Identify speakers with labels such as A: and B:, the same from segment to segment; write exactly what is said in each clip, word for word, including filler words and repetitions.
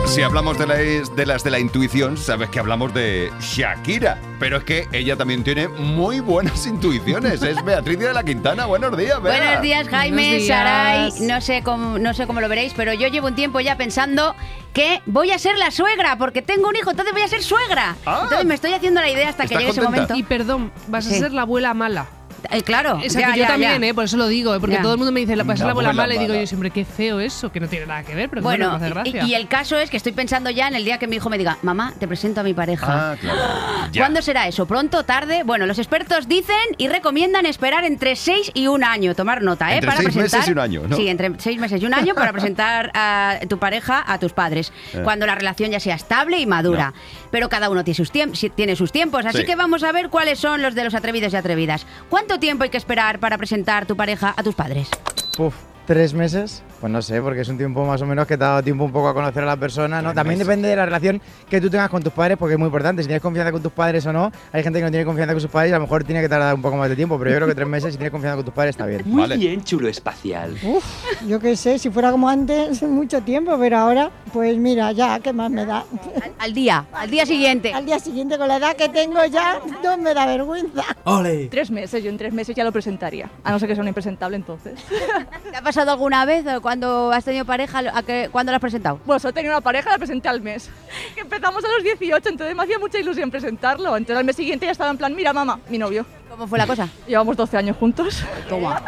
A: Si hablamos de las, de las de la intuición, sabes que hablamos de Shakira. Pero es que ella también tiene muy buenas intuiciones. Es Beatriz de la Quintana. Buenos días, Bea.
B: Buenos días, Jaime,
C: Buenos días.
B: Saray. No sé, cómo, no sé cómo lo veréis, pero yo llevo un tiempo ya pensando que voy a ser la suegra, porque tengo un hijo, entonces voy a ser suegra.
A: Ah.
B: Entonces me estoy haciendo la idea hasta que
A: ¿Estás
B: llegue ese
A: contenta?
B: momento.
C: Y perdón, vas a
B: Sí.
C: ser la abuela mala.
B: Eh, claro,
C: Esa
B: ya,
C: que yo
B: ya,
C: también,
B: ya.
C: ¿eh? Por eso lo digo, ¿eh? Porque
B: Ya.
C: todo el mundo me dice, vas a ser
A: La
C: la abuela
A: abuela
C: mala. Y digo
A: mala.
C: yo siempre, qué feo eso, que no tiene nada que ver, pero que bueno,
B: Bueno,
C: me hace gracia.
B: y, y el caso es que estoy pensando ya en el día que mi hijo me diga, mamá, te presento a mi pareja.
A: Ah, claro. Ya.
B: ¿Cuándo será eso? ¿Pronto? ¿Tarde? Bueno, los expertos dicen y recomiendan esperar entre seis y un año. Tomar nota, ¿eh?
A: Entre
B: para
A: seis
B: presentar,
A: meses y un año, ¿no?
B: Sí, entre seis meses y un año para presentar a tu pareja a tus padres.
A: Eh.
B: Cuando la relación ya sea estable y madura. Pero cada uno tiene sus, tiemp- tiene sus tiempos. Así
A: Sí.
B: que vamos a ver cuáles son los de los atrevidos y atrevidas. ¿Cuánto tiempo hay que esperar para presentar tu pareja a tus padres?
D: Uf, tres meses. Pues no sé, porque es un tiempo más o menos que te ha dado tiempo un poco a conocer a la persona, ¿no?
A: Tres
D: También
A: meses.
D: depende de la relación que tú tengas con tus padres, porque es muy importante. Si tienes confianza con tus padres o no, hay gente que no tiene confianza con sus padres y a lo mejor tiene que tardar un poco más de tiempo, pero yo creo que tres meses, si tienes confianza con tus padres, está bien.
E: Muy
A: Vale.
E: bien, chulo espacial.
F: Uf, yo qué sé, si fuera como antes, mucho tiempo, pero ahora, pues mira, ya, ¿qué más me da?
B: Al, al día, al día siguiente.
F: Al día siguiente, con la edad que tengo ya, no me da vergüenza.
E: ¡Ole!
G: Tres meses, yo en tres meses ya lo presentaría. A no ser que sea un impresentable entonces.
B: ¿Te ha pasado alguna vez eh, cuando has tenido pareja, a que, cuando la has presentado?
G: Bueno, solo tenía una pareja, la presenté al mes. Que empezamos a los dieciocho, entonces me hacía mucha ilusión presentarlo. Entonces al mes siguiente ya estaba en plan, mira mamá, mi novio.
B: ¿Cómo fue la cosa?
G: Llevamos doce años juntos.
B: Toma.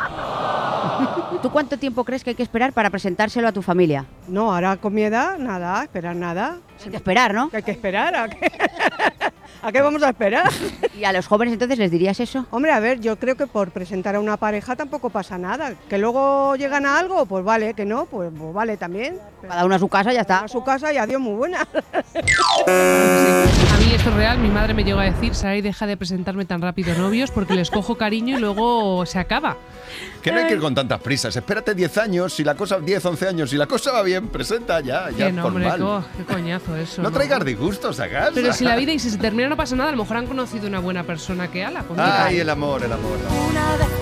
B: ¿Tú cuánto tiempo crees que hay que esperar para presentárselo a tu familia?
H: No, ahora con mi edad, nada, esperar nada.
B: Hay que esperar, ¿no?
H: ¿Qué hay que esperar? ¿A qué, ¿A qué vamos a esperar?
B: ¿Y a los jóvenes entonces les dirías eso?
H: Hombre, a ver, yo creo que por presentar a una pareja tampoco pasa nada. Que luego llegan a algo, pues vale, que no, pues, pues vale también. Pero
B: Cada uno a su casa, ya está.
H: a su casa y adiós, muy buena.
C: Sí. A mí esto es real, mi madre me llegó a decir, Saray, deja de presentarme tan rápido novios porque les cojo cariño y luego se acaba.
A: Que no hay que ir con tantas prisas. Espérate diez años, si la cosa, diez, once años, si la cosa va bien, presenta ya, ya
C: Que no, hombre,
A: formal.
C: qué, qué coñazo eso.
A: No traigas disgustos a casa.
C: Pero si la vida y si se termina no pasa nada, a lo mejor han conocido una buena persona que ala. pues
A: Ay,
C: mira.
A: el amor, el amor.